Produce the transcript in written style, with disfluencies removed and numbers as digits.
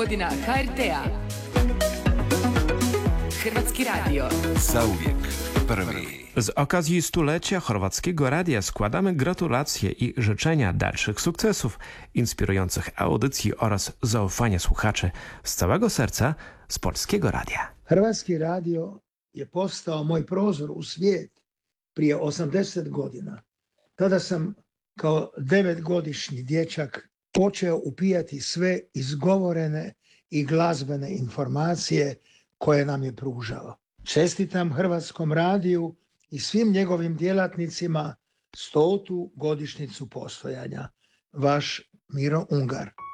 godina HRT-a. Hrvatski radio. Zauvijek prvi. Z okazji stulecia Chorwackiego Radia składamy gratulacje i życzenia dalszych sukcesów, inspirujących audycji oraz zaufania słuchaczy z całego serca z Polskiego Radia. Hrvatski radio je postao moj prozor u svijet prije 80 godina. Tada sam kao 9-godišnji dječak počeo upijati sve izgovorene i glazbene informacije koje nam je pružao. Čestitam Hrvatskom radiju i svim njegovim djelatnicima 100. godišnjicu postojanja. Vaš Miro Ungar.